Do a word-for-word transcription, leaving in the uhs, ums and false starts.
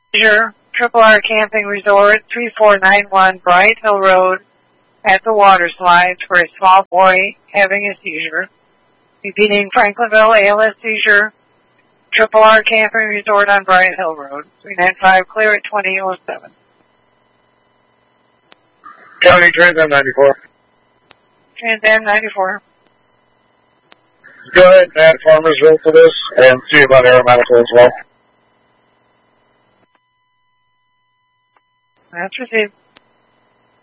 Seizure, Triple R Camping Resort, three four nine one Bright Hill Road, at the water slides for a small boy having a seizure. Repeating, Franklinville A L S seizure, Triple R Camping Resort on Bright Hill Road, three nine five, clear at twenty oh seven. County Trans Am ninety-four. Trans Am ninety-four. Go ahead and add Farmersville to this and see about Aeromedical as well. That's received.